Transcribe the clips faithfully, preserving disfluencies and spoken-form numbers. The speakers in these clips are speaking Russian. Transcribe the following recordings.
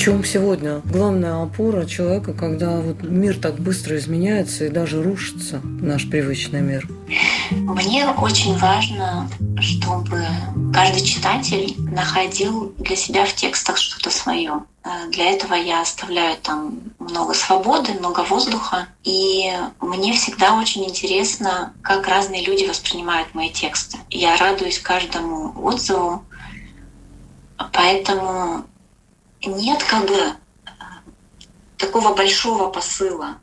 чем сегодня главная опора человека, когда вот мир так быстро изменяется и даже рушится, наш привычный мир? Мне очень важно, чтобы каждый читатель находил для себя в текстах что-то свое. Для этого я оставляю там много свободы, много воздуха. И мне всегда очень интересно, как разные люди воспринимают мои тексты. Я радуюсь каждому отзыву, поэтому нет как бы такого большого посыла.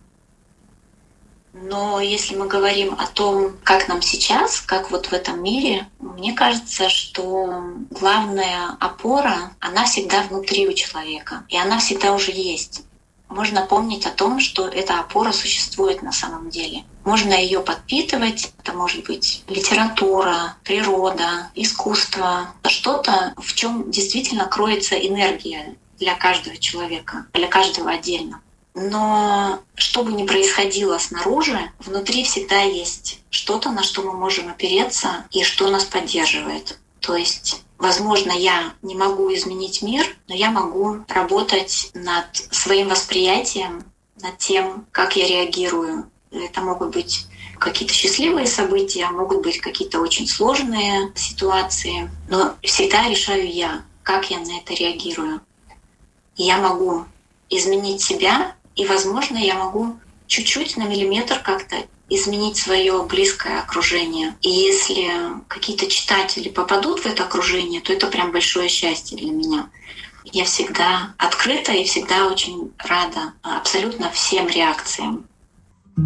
Но если мы говорим о том, как нам сейчас, как вот в этом мире, мне кажется, что главная опора, она всегда внутри у человека, и она всегда уже есть. Можно помнить о том, что эта опора существует на самом деле. Можно ее подпитывать, это может быть литература, природа, искусство, что-то, в чем действительно кроется энергия для каждого человека, для каждого отдельно. Но что бы ни происходило снаружи, внутри всегда есть что-то, на что мы можем опереться и что нас поддерживает. То есть, возможно, я не могу изменить мир, но я могу работать над своим восприятием, над тем, как я реагирую. Это могут быть какие-то счастливые события, могут быть какие-то очень сложные ситуации, но всегда решаю я, как я на это реагирую. И я могу изменить себя, и, возможно, я могу чуть-чуть на миллиметр как-то изменить свое близкое окружение. И если какие-то читатели попадут в это окружение, то это прям большое счастье для меня. Я всегда открыта и всегда очень рада абсолютно всем реакциям.